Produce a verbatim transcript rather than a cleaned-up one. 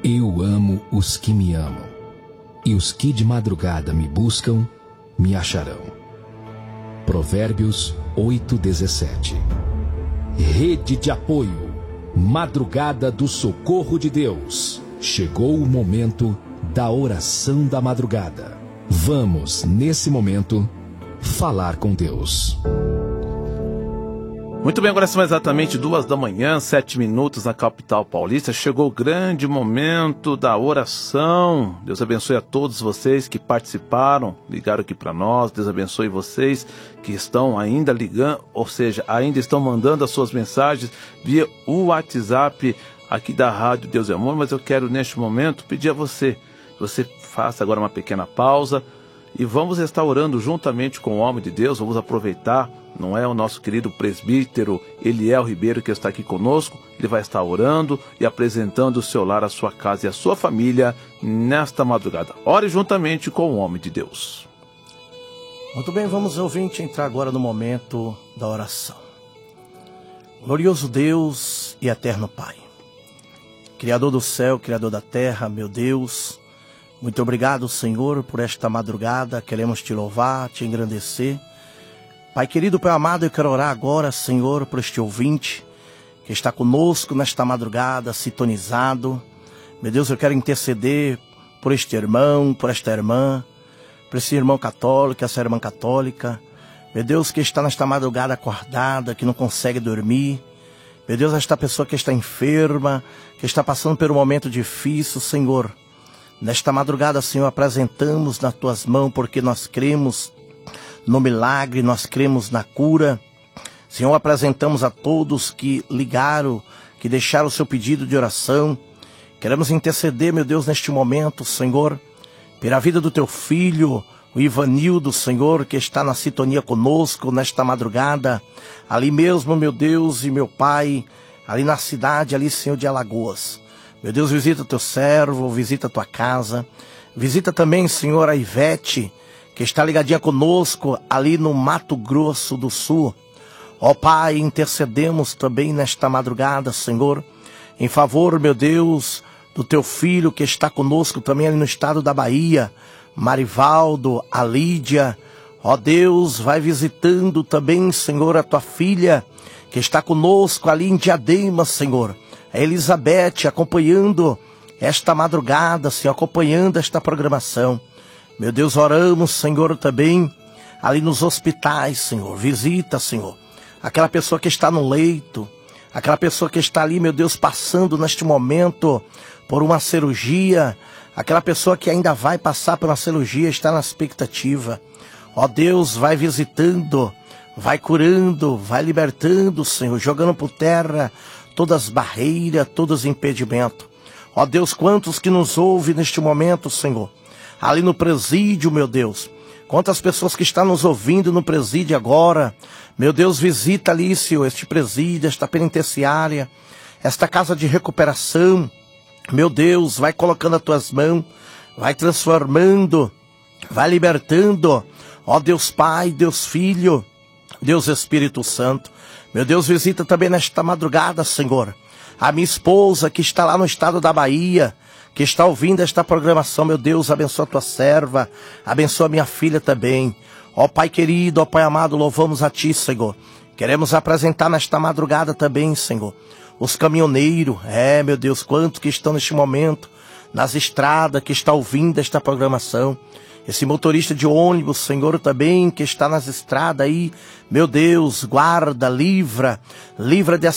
Eu amo os que me amam, e os que de madrugada me buscam, me acharão. Provérbios oito, dezessete. Rede de apoio, madrugada do socorro de Deus. Chegou o momento da oração da madrugada. Vamos, nesse momento, falar com Deus. Muito bem, agora são exatamente duas da manhã, sete minutos na capital paulista. Chegou o grande momento da oração. Deus abençoe a todos vocês que participaram, ligaram aqui para nós. Deus abençoe vocês que estão ainda ligando, ou seja, ainda estão mandando as suas mensagens via o WhatsApp aqui da Rádio Deus e Amor. Mas eu quero neste momento pedir a você, que você faça agora uma pequena pausa e vamos estar orando juntamente com o homem de Deus. Vamos aproveitar, não é, o nosso querido presbítero Eliel Ribeiro que está aqui conosco. Ele vai estar orando e apresentando o seu lar, a sua casa e a sua família nesta madrugada. Ore juntamente com o homem de Deus. Muito bem, vamos ouvinte entrar agora no momento da oração. Glorioso Deus e eterno Pai, Criador do céu, Criador da terra, meu Deus, muito obrigado, Senhor, por esta madrugada. Queremos te louvar, te engrandecer. Pai querido, Pai amado, eu quero orar agora, Senhor, por este ouvinte que está conosco nesta madrugada, sintonizado. Meu Deus, eu quero interceder por este irmão, por esta irmã, por esse irmão católico, essa irmã católica. Meu Deus, que está nesta madrugada acordada, que não consegue dormir. Meu Deus, esta pessoa que está enferma, que está passando por um momento difícil, Senhor. Nesta madrugada, Senhor, apresentamos nas tuas mãos, porque nós cremos no milagre, nós cremos na cura. Senhor, apresentamos a todos que ligaram, que deixaram o seu pedido de oração. Queremos interceder, meu Deus, neste momento, Senhor, pela vida do teu filho, o Ivanildo, Senhor, que está na sintonia conosco nesta madrugada. Ali mesmo, meu Deus e meu Pai, ali na cidade, ali, Senhor, de Alagoas. Meu Deus, visita teu servo, visita tua casa. Visita também, Senhor, a Ivete, que está ligadinha conosco ali no Mato Grosso do Sul. Ó Pai, intercedemos também nesta madrugada, Senhor, em favor, meu Deus, do teu filho que está conosco também ali no estado da Bahia, Marivaldo, a Lídia. Ó Deus, vai visitando também, Senhor, a tua filha que está conosco ali em Diadema, Senhor. A Elizabeth acompanhando esta madrugada, Senhor, acompanhando esta programação. Meu Deus, oramos, Senhor, também ali nos hospitais, Senhor. Visita, Senhor, aquela pessoa que está no leito, aquela pessoa que está ali, meu Deus, passando neste momento por uma cirurgia, aquela pessoa que ainda vai passar por uma cirurgia, está na expectativa. Ó Deus, vai visitando, vai curando, vai libertando, Senhor, jogando por terra todas as barreiras, todos os impedimentos. Ó Deus, quantos que nos ouvem neste momento, Senhor, ali no presídio, meu Deus. Quantas pessoas que estão nos ouvindo no presídio agora. Meu Deus, visita ali, Senhor, este presídio, esta penitenciária, esta casa de recuperação. Meu Deus, vai colocando as tuas mãos, vai transformando, vai libertando. Ó Deus Pai, Deus Filho, Deus Espírito Santo. Meu Deus, visita também nesta madrugada, Senhor, a minha esposa que está lá no estado da Bahia, que está ouvindo esta programação. Meu Deus, abençoa a tua serva, abençoa a minha filha também. Ó Pai querido, ó Pai amado, louvamos a ti, Senhor. Queremos apresentar nesta madrugada também, Senhor, os caminhoneiros. É, meu Deus, quantos que estão neste momento nas estradas, que está ouvindo esta programação. Esse motorista de ônibus, Senhor, também, que está nas estradas aí. Meu Deus, guarda, livra, livra de